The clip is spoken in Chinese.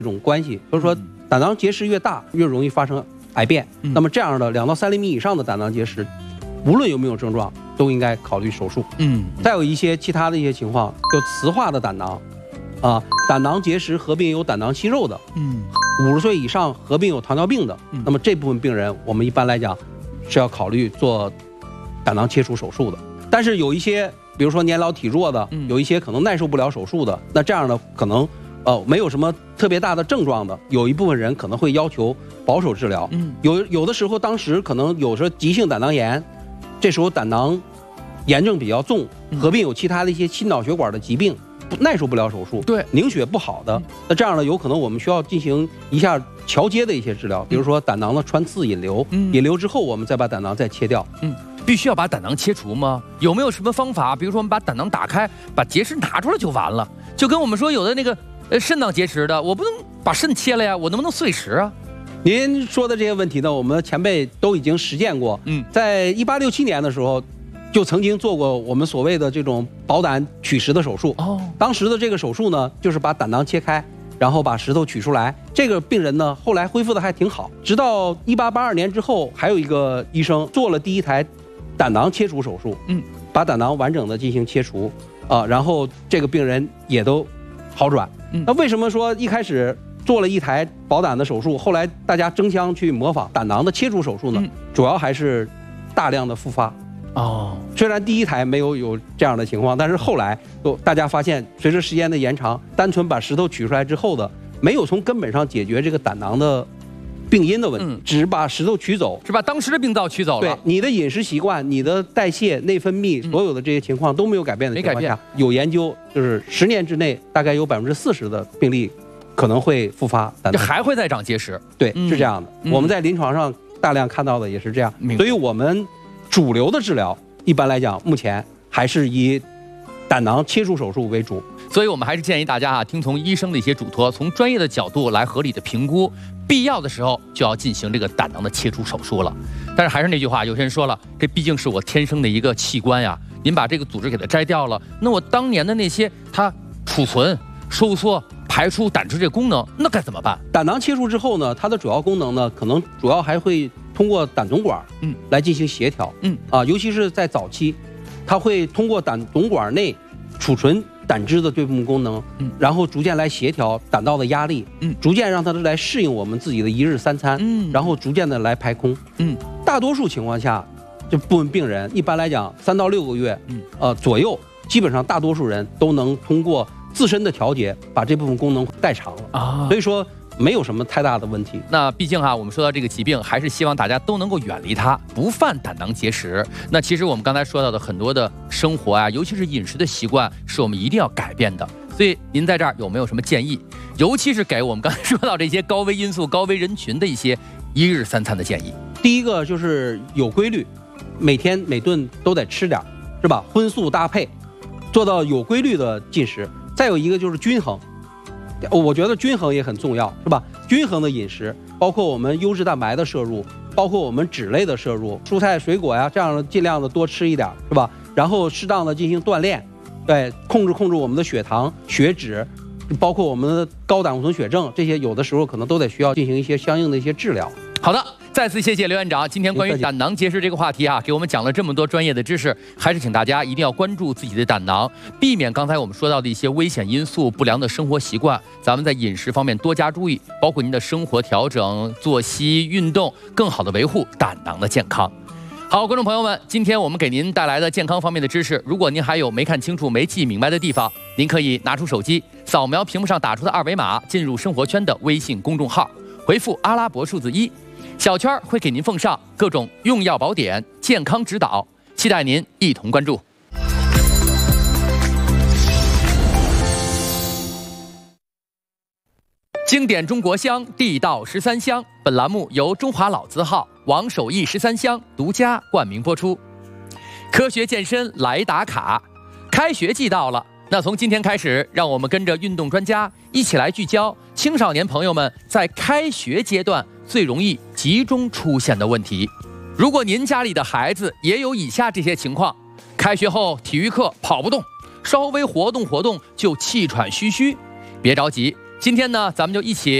一种关系，就是说胆囊结石越大，越容易发生癌变。那么这样的2到3厘米以上的胆囊结石，无论有没有症状，都应该考虑手术。再有一些其他的一些情况，就磁化的胆囊，胆囊结石合并有胆囊息肉的，50岁以上合并有糖尿病的，那么这部分病人，我们一般来讲是要考虑做胆囊切除手术的。但是有一些，比如说年老体弱的，有一些可能耐受不了手术的，那这样的可能没有什么特别大的症状的，有一部分人可能会要求保守治疗。有的时候，当时可能有时候急性胆囊炎，这时候胆囊炎症比较重，合并有其他的一些心脑血管的疾病，耐受不了手术， 对， 凝血不好的，那这样呢，有可能我们需要进行一下桥接的一些治疗，比如说胆囊的穿刺引流，引流之后我们再把胆囊再切掉。 必须要把胆囊切除吗？有没有什么方法？比如说我们把胆囊打开，把结石拿出来就完了？就跟我们说有的那个肾脏结石的，我不能把肾切了呀，我能不能碎石啊？ 您说的这些问题呢，我们前辈都已经实践过。在1867年的时候，就曾经做过我们所谓的这种保胆取石的手术。当时的这个手术呢，就是把胆囊切开，然后把石头取出来。这个病人呢，后来恢复的还挺好。直到1882年之后，还有一个医生做了第一台胆囊切除手术，把胆囊完整的进行切除，然后这个病人也都好转。那为什么说一开始做了一台保胆的手术，后来大家争相去模仿胆囊的切除手术呢？主要还是大量的复发。虽然第一台没有这样的情况，但是后来大家发现，随着时间的延长，单纯把石头取出来之后的，没有从根本上解决这个胆囊的病因的问题，只把石头取走， 是把当时的病灶取走了。 对，你的饮食习惯、你的代谢、内分泌，所有的这些情况都没有改变的情况下，有研究就是10年之内，大概有40%的病例可能会复发胆囊， 这还会再长结石。 对，是这样的。我们在临床上大量看到的也是这样，所以我们主流的治疗，一般来讲，目前还是以胆囊切除手术为主。 所以我们还是建议大家听从医生的一些嘱托，从专业的角度来合理的评估，必要的时候就要进行这个胆囊的切除手术了。但是还是那句话，有些人说了，这毕竟是我天生的一个器官呀，您把这个组织给它摘掉了，那我当年的那些它储存、收缩、排出胆汁这功能，那该怎么办？ 胆囊切除之后呢，它的主要功能呢，可能主要还会通过胆总管来进行协调。尤其是在早期，它会通过胆总管内储存胆汁的这部分功能，然后逐渐来协调胆道的压力，逐渐让它来适应我们自己的一日3餐，然后逐渐的来排空。大多数情况下，这部分病人一般来讲3到6个月，左右，基本上大多数人都能通过自身的调节把这部分功能代偿了所以说没有什么太大的问题。 那毕竟我们说到这个疾病，还是希望大家都能够远离它，不犯胆囊结石。那其实我们刚才说到的很多的生活尤其是饮食的习惯，是我们一定要改变的。所以您在这儿有没有什么建议？尤其是给我们刚才说到这些高危因素、高危人群的一些一日3餐的建议。 第一个就是有规律，每天每顿都得吃点，是吧？荤素搭配，做到有规律的进食。再有一个就是均衡。我觉得均衡也很重要，是吧？均衡的饮食，包括我们优质蛋白的摄入，包括我们脂类的摄入，蔬菜水果这样的尽量的多吃一点，是吧？然后适当的进行锻炼，对，控制我们的血糖、血脂，包括我们的高胆固醇血症，这些有的时候可能都得需要进行一些相应的一些治疗。 好的，再次谢谢刘院长，今天关于胆囊结石这个话题给我们讲了这么多专业的知识，还是请大家一定要关注自己的胆囊，避免刚才我们说到的一些危险因素、不良的生活习惯。咱们在饮食方面多加注意，包括您的生活调整、作息、运动，更好的维护胆囊的健康。好，观众朋友们，今天我们给您带来的健康方面的知识，如果您还有没看清楚、没记明白的地方，您可以拿出手机，扫描屏幕上打出的2维码，进入生活圈的微信公众号，回复阿拉伯数字1。小圈会给您奉上各种用药宝典、健康指导，期待您一同关注。经典中国香，地道13香。本栏目由中华老字号王守义13香独家冠名播出。科学健身来打卡，开学季到了，那从今天开始，让我们跟着运动专家一起来聚焦青少年朋友们在开学阶段最容易集中出现的问题。如果您家里的孩子也有以下这些情况：开学后体育课跑不动，稍微活动就气喘吁吁，别着急， 今天呢，咱们就一起